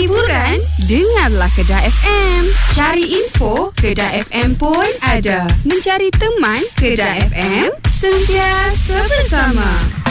hiburan, dengarlah Kedah FM. Cari info, Kedah FM pun ada. Mencari teman, Kedah FM, sentiasa bersama.